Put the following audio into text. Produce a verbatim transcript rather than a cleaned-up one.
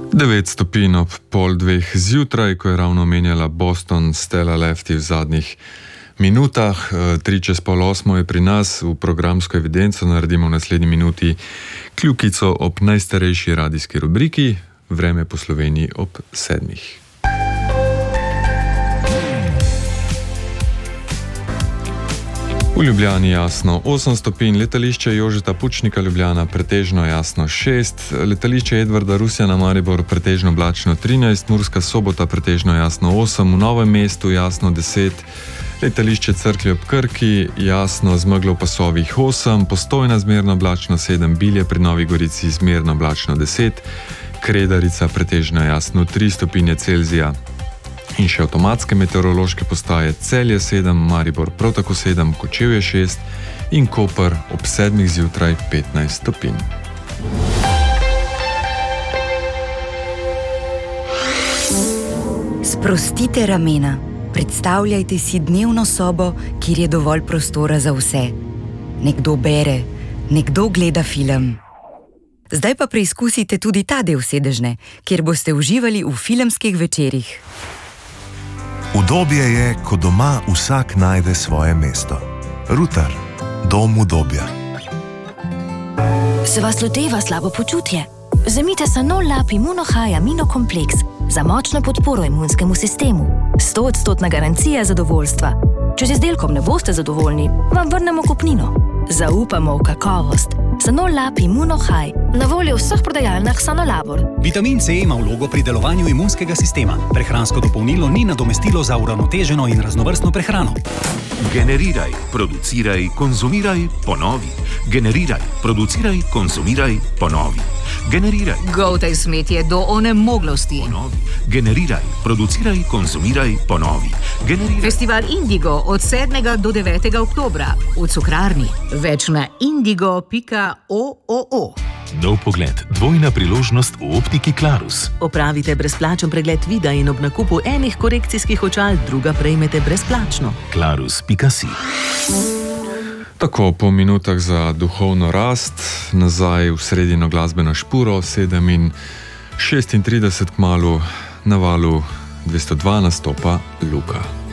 devet stopinj ob pol dveh zjutraj, ko je ravno menjala Boston Stella Lefty v zadnjih minutah. Tri čez pol osmo je pri nas, v programsko evidenco naredimo v naslednji minuti kljukico ob najstarejši radijski rubriki, vreme po Sloveniji ob sedmih. V Ljubljani jasno osem stopinj, letališče Jožeta Pučnika Ljubljana pretežno jasno šest, letališče Edvarda Rusjana Maribor pretežno oblačno trinajst, Murska Sobota pretežno jasno osem, v Novem mestu jasno deset, letališče Cerklje ob Krki jasno z meglo v pasovih osem, Postojna zmerno oblačno sedem, Bilje pri Novi Gorici zmerno oblačno deset, Kredarica pretežno jasno tri stopinje Celzija. In še avtomatske meteorološke postaje Celje sedem, Maribor prav tako sedem, Kočevje šest in Koper ob sedmih zjutraj petnajst stopinj. Sprostite ramena. Predstavljajte si dnevno sobo, kjer je dovolj prostora za vse. Nekdo bere, nekdo gleda film. Zdaj pa preizkusite tudi ta del sedežne, kjer boste uživali v filmskih večerih. Udobje je, ko doma vsak najde svoje mesto. Rutar, dom udobja. Se vas loteva slabo počutje? Vzemite Sanol Lab Immuno-High Amino Kompleks za močno podporo imunskemu sistemu. sto odstotna garancija zadovoljstva. Če z izdelkom ne boste zadovoljni, vam vrnemo kupnino. Zaupamo v kakovost. Sanol Lab Immuno-High, na voljo v vseh prodajalnah Sanolabor. Vitamin C ima vlogo pri delovanju imunskega sistema. Prehransko dopolnilo ni nadomestilo za uravnoteženo in raznovrstno prehrano. Generiraj, produciraj, konzumiraj, ponovi. Generiraj, produciraj, konzumiraj, ponovi. Generiraj. Govtaj smetje do onemoglosti. Ponovi. Generiraj, produciraj, konzumiraj, ponovi. Generiraj. Festival Indigo od sedmega do devetega oktobra v Cukrarni. Več na indigo pika oo. Nov pogled, dvojna priložnost v optiki Clarus. Opravite brezplačen pregled vida in ob nakupu enih korekcijskih očal druga prejmete brezplačno. Clarus pika si. Tako, po minutah za duhovno rast, nazaj v sredino glasbeno špuro, sedem in šestintrideset kmalu na valu dvesto dva nastopa Luka.